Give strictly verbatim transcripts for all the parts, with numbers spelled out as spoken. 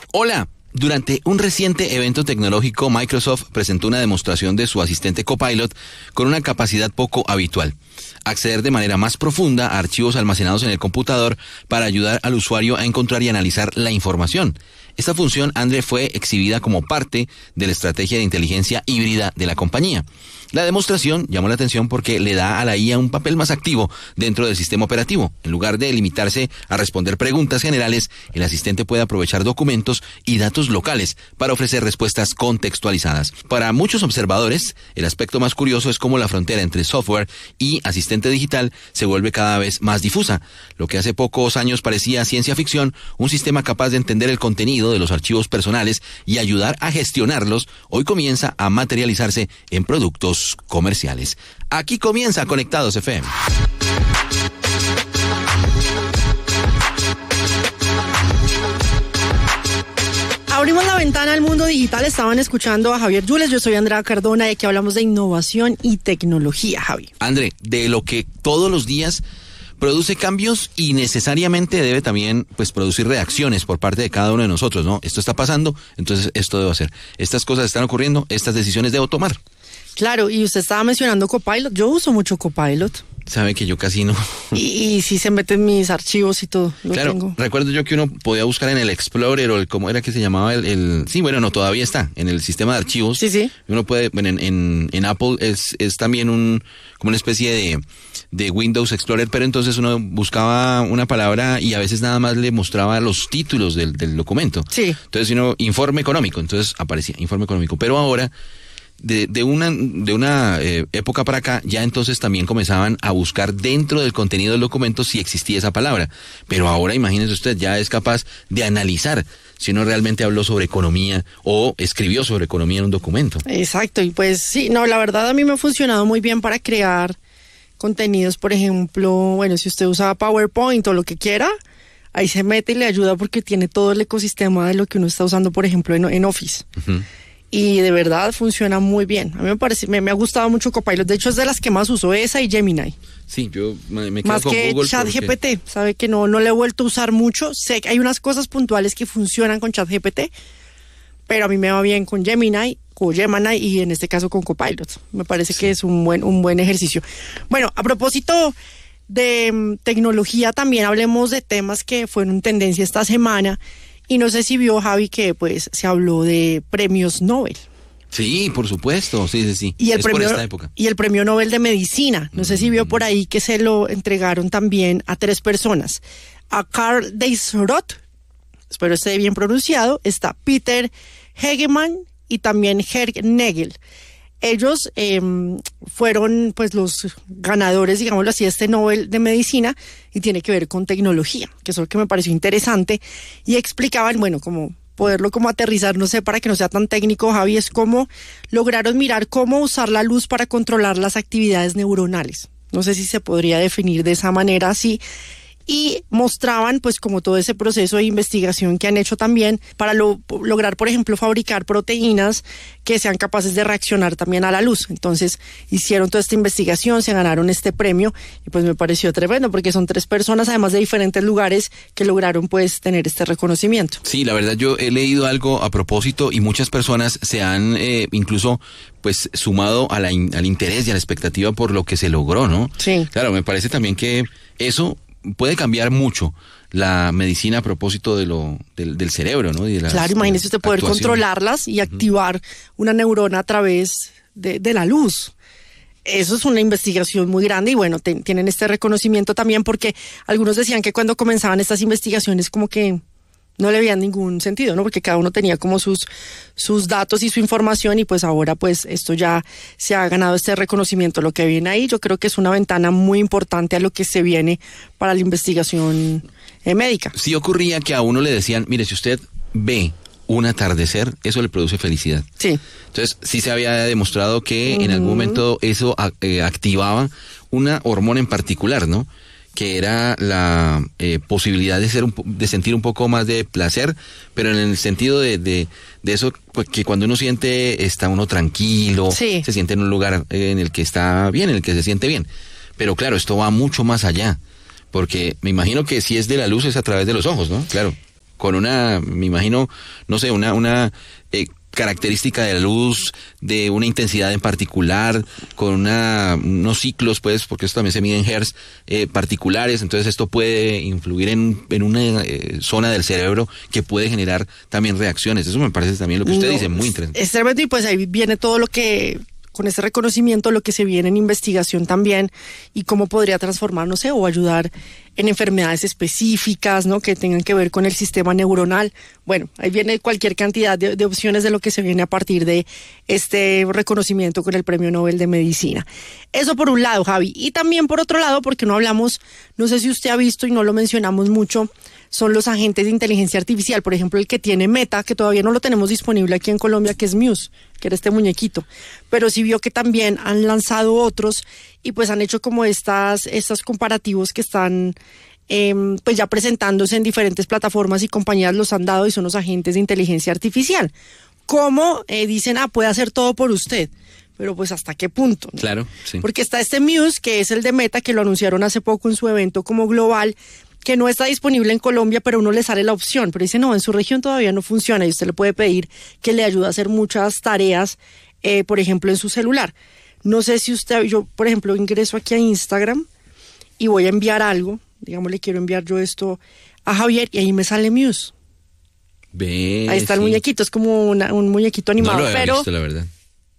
Hola. Durante un reciente evento tecnológico, Microsoft presentó una demostración de su asistente Copilot con una capacidad poco habitual: acceder de manera más profunda a archivos almacenados en el computador para ayudar al usuario a encontrar y analizar la información. Esta función, André, fue exhibida como parte de la estrategia de inteligencia híbrida de la compañía. La demostración llamó la atención porque le da a la I A un papel más activo dentro del sistema operativo. En lugar de limitarse a responder preguntas generales, el asistente puede aprovechar documentos y datos locales para ofrecer respuestas contextualizadas. Para muchos observadores, el aspecto más curioso es cómo la frontera entre software y asistente digital se vuelve cada vez más difusa. Lo que hace pocos años parecía ciencia ficción, un sistema capaz de entender el contenido de los archivos personales y ayudar a gestionarlos, hoy comienza a materializarse en productos comerciales. Aquí comienza Conectados F M. Abrimos la ventana al mundo digital. Estaban escuchando a Javier Yules. Yo soy Andrea Cardona y aquí hablamos de innovación y tecnología, Javi. André, de lo que todos los días produce cambios y necesariamente debe también pues producir reacciones por parte de cada uno de nosotros, ¿no? Esto está pasando, entonces esto debo hacer. Estas cosas están ocurriendo, estas decisiones debo tomar. Claro, y usted estaba mencionando Copilot. Yo uso mucho Copilot. Sabe que yo casi no. Y, y sí se meten mis archivos y todo. Lo claro, tengo. Recuerdo yo que uno podía buscar en el Explorer o el, ¿cómo era que se llamaba? El, el sí, bueno, no, todavía está en el sistema de archivos. Sí, sí. Uno puede, bueno, en, en, en Apple es, es también un, como una especie de, de Windows Explorer, pero entonces uno buscaba una palabra y a veces nada más le mostraba los títulos del, del documento. Sí. Entonces uno, informe económico, entonces aparecía informe económico, pero ahora De, de una, de una eh, época para acá, ya entonces también comenzaban a buscar dentro del contenido del documento si existía esa palabra. Pero ahora, imagínese usted, ya es capaz de analizar si uno realmente habló sobre economía o escribió sobre economía en un documento. Exacto, y pues sí, no, la verdad a mí me ha funcionado muy bien para crear contenidos, por ejemplo, bueno, si usted usa PowerPoint o lo que quiera, ahí se mete y le ayuda porque tiene todo el ecosistema de lo que uno está usando, por ejemplo, en, en Office. Uh-huh. Y de verdad funciona muy bien. A mí me parece, me, me ha gustado mucho Copilot. De hecho, es de las que más uso, esa y Gemini. Sí, yo me, me quedo más con que Google ChatGPT. porque... Sabe que no, no le he vuelto a usar mucho. Sé que hay unas cosas puntuales que funcionan con ChatGPT, pero a mí me va bien con Gemini, con Gemini y en este caso con Copilot. Me parece sí. que es un buen, un buen ejercicio. Bueno, a propósito de um, tecnología, también hablemos de temas que fueron tendencia esta semana. Y no sé si vio, Javi, que pues se habló de premios Nobel. Sí, por supuesto, sí, sí, sí. Y el, es premio, por esta época. y el premio Nobel de Medicina. No mm. sé si vio por ahí que se lo entregaron también a tres personas. A Karl Deisroth, espero esté bien pronunciado, está Peter Hegemann y también Gerd Nagel. Ellos eh, fueron pues los ganadores, digámoslo así, de este Nobel de Medicina y tiene que ver con tecnología, que es lo que me pareció interesante. Y explicaban, bueno, como poderlo como aterrizar, no sé, para que no sea tan técnico, Javi, es cómo lograron mirar cómo usar la luz para controlar las actividades neuronales. No sé si se podría definir de esa manera así. Y mostraban pues como todo ese proceso de investigación que han hecho también para lo, lograr, por ejemplo, fabricar proteínas que sean capaces de reaccionar también a la luz. Entonces hicieron toda esta investigación, se ganaron este premio y pues me pareció tremendo porque son tres personas además de diferentes lugares que lograron pues tener este reconocimiento. Sí, la verdad yo he leído algo a propósito y muchas personas se han eh, incluso pues sumado a la in, al interés y a la expectativa por lo que se logró, ¿no? Sí. Claro, me parece también que eso puede cambiar mucho la medicina a propósito de lo del, del cerebro, ¿no? Y de las, claro, imagínese usted poder controlarlas y activar uh-huh. una neurona a través de, de la luz. Eso es una investigación muy grande y bueno, te, tienen este reconocimiento también porque algunos decían que cuando comenzaban estas investigaciones como que no le veían ningún sentido, ¿no? Porque cada uno tenía como sus, sus datos y su información y pues ahora pues esto ya se ha ganado este reconocimiento. Lo que viene ahí yo creo que es una ventana muy importante a lo que se viene para la investigación eh, médica. Sí ocurría que a uno le decían, mire, si usted ve un atardecer, eso le produce felicidad. Sí. Entonces sí se había demostrado que uh-huh. en algún momento eso eh, activaba una hormona en particular, ¿no? Que era la eh, posibilidad de ser un, de sentir un poco más de placer, pero en el sentido de, de, de eso que cuando uno siente está uno tranquilo, sí. se siente en un lugar en el que está bien, en el que se siente bien. Pero claro, esto va mucho más allá, porque me imagino que si es de la luz es a través de los ojos, ¿no? Claro. con una, me imagino, no sé, una, una eh, característica de la luz, de una intensidad en particular, con una, unos ciclos, pues, porque esto también se mide en hertz, eh, particulares, entonces esto puede influir en, en una eh, zona del cerebro que puede generar también reacciones. Eso me parece también lo que usted no, dice, muy interesante. Es tremendo, y pues ahí viene todo lo que, con ese reconocimiento, lo que se viene en investigación también, y cómo podría transformar, no sé, o ayudar en enfermedades específicas, ¿no? Que tengan que ver con el sistema neuronal. Bueno, ahí viene cualquier cantidad de, de opciones de lo que se viene a partir de este reconocimiento con el Premio Nobel de Medicina. Eso por un lado, Javi. Y también por otro lado, porque no hablamos, no sé si usted ha visto y no lo mencionamos mucho, son los agentes de inteligencia artificial. Por ejemplo, el que tiene Meta, que todavía no lo tenemos disponible aquí en Colombia, que es Muse, que era este muñequito. Pero sí vio que también han lanzado otros y pues han hecho como estas, estas comparativos que están eh, pues ya presentándose en diferentes plataformas, y compañías los han dado, y son los agentes de inteligencia artificial. Como eh, dicen, ah, puede hacer todo por usted. Pero pues ¿hasta qué punto? ¿No? Claro, sí. Porque está este Muse, que es el de Meta, que lo anunciaron hace poco en su evento como global, que no está disponible en Colombia, pero uno le sale la opción. Pero dice, no, en su región todavía no funciona, y usted le puede pedir que le ayude a hacer muchas tareas, eh, por ejemplo, en su celular. No sé si usted, yo, por ejemplo, ingreso aquí a Instagram y voy a enviar algo, digamos, le quiero enviar yo esto a Javier, y ahí me sale Muse. Ve, ahí está sí. el muñequito, es como una, un muñequito animado, no lo había pero visto, la verdad.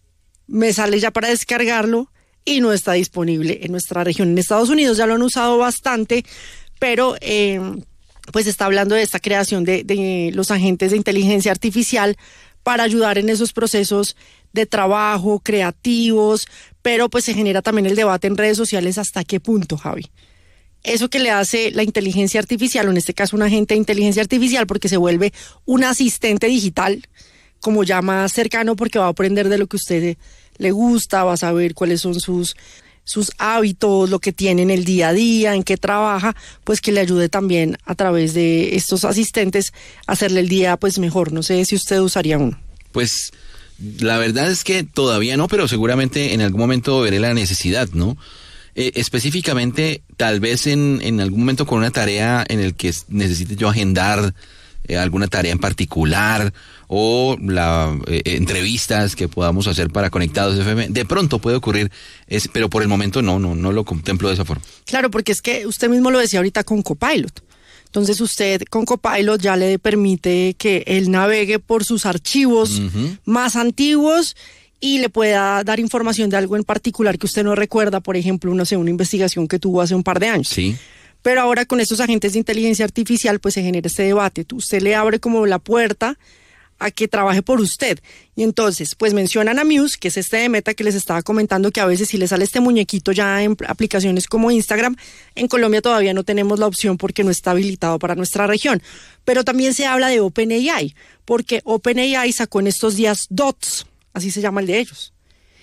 Me sale ya para descargarlo y no está disponible en nuestra región. En Estados Unidos ya lo han usado bastante, pero eh, pues está hablando de esta creación de, de los agentes de inteligencia artificial para ayudar en esos procesos de trabajo, creativos, pero pues se genera también el debate en redes sociales hasta qué punto, Javi. Eso que le hace la inteligencia artificial, o en este caso un agente de inteligencia artificial, porque se vuelve un asistente digital, como ya más cercano, porque va a aprender de lo que a usted le gusta, va a saber cuáles son sus, sus hábitos, lo que tiene en el día a día, en qué trabaja, pues que le ayude también a través de estos asistentes a hacerle el día pues mejor. No sé si usted usaría uno. Pues la verdad es que todavía no, pero seguramente en algún momento veré la necesidad, ¿no? Eh, específicamente, tal vez en, en algún momento con una tarea en el que necesite yo agendar eh, alguna tarea en particular, o la eh, entrevistas que podamos hacer para Conectados F M, de pronto puede ocurrir, es, pero por el momento no, no, no lo contemplo de esa forma. Claro, porque es que usted mismo lo decía ahorita con Copilot. Entonces usted con Copilot ya le permite que él navegue por sus archivos uh-huh. más antiguos y le pueda dar información de algo en particular que usted no recuerda, por ejemplo, no sé, una investigación que tuvo hace un par de años. Sí. Pero ahora con estos agentes de inteligencia artificial pues se genera este debate. Usted le abre como la puerta a que trabaje por usted. Y entonces, pues mencionan a Muse, que es este de Meta que les estaba comentando, que a veces si le sale este muñequito ya en aplicaciones como Instagram. En Colombia todavía no tenemos la opción porque no está habilitado para nuestra región. Pero también se habla de OpenAI, porque OpenAI sacó en estos días Dots, así se llama el de ellos.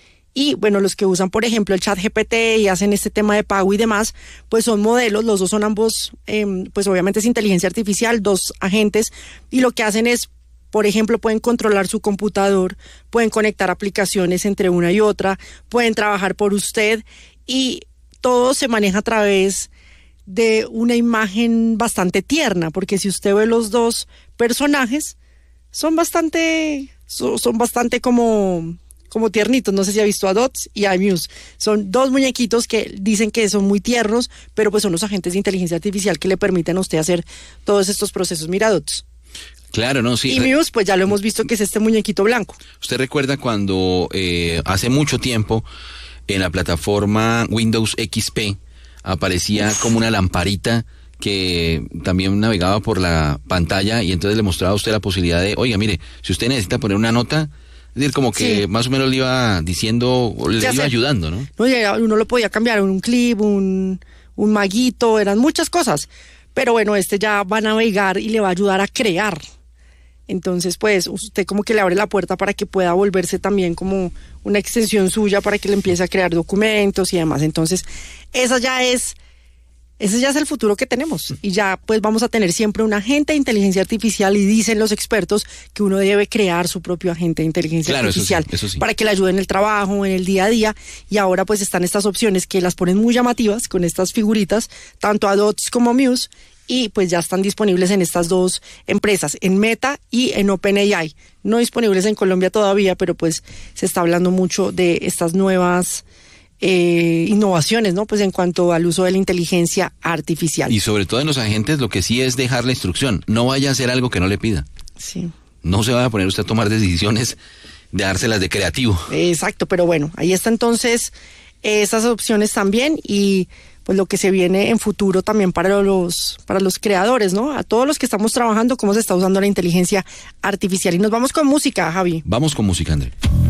Y bueno, los que usan, por ejemplo, el ChatGPT y hacen este tema de pago y demás, pues son modelos, los dos son ambos, eh, pues obviamente es inteligencia artificial, dos agentes, y lo que hacen es, por ejemplo, pueden controlar su computador, pueden conectar aplicaciones entre una y otra, pueden trabajar por usted, y todo se maneja a través de una imagen bastante tierna, porque si usted ve los dos personajes, son bastante, son, son bastante como... como tiernitos. No sé si ha visto a Dots y a Muse. Son dos muñequitos que dicen que son muy tiernos, pero pues son los agentes de inteligencia artificial que le permiten a usted hacer todos estos procesos. Mira, Dots. Claro, no, sí. Y Muse, pues ya lo hemos visto que es este muñequito blanco. ¿Usted recuerda cuando eh, hace mucho tiempo en la plataforma Windows X P aparecía Uf. como una lamparita que también navegaba por la pantalla y entonces le mostraba a usted la posibilidad de, oiga, mire, si usted necesita poner una nota, es decir, como que sí. más o menos le iba diciendo, le ya iba sé. ayudando, ¿no? No, ya uno lo podía cambiar, un clip, un, un maguito, eran muchas cosas. Pero bueno, este ya va a navegar y le va a ayudar a crear. Entonces, pues, usted como que le abre la puerta para que pueda volverse también como una extensión suya para que le empiece a crear documentos y demás. Entonces, esa ya es... Ese ya es el futuro que tenemos, y ya pues vamos a tener siempre un agente de inteligencia artificial, y dicen los expertos que uno debe crear su propio agente de inteligencia claro, artificial eso sí, eso sí. para que le ayude en el trabajo, en el día a día. Y ahora pues están estas opciones que las ponen muy llamativas con estas figuritas, tanto a Dots como a Muse, y pues ya están disponibles en estas dos empresas, en Meta y en OpenAI. No disponibles en Colombia todavía, pero pues se está hablando mucho de estas nuevas eh, innovaciones, ¿no? Pues en cuanto al uso de la inteligencia artificial. Y sobre todo en los agentes lo que sí es dejar la instrucción. No vaya a hacer algo que no le pida. Sí. No se vaya a poner usted a tomar decisiones de dárselas de creativo. Exacto, pero bueno, ahí está entonces esas opciones también y pues lo que se viene en futuro también para los para los creadores, ¿no? A todos los que estamos trabajando, cómo se está usando la inteligencia artificial. Y nos vamos con música, Javi. Vamos con música, André.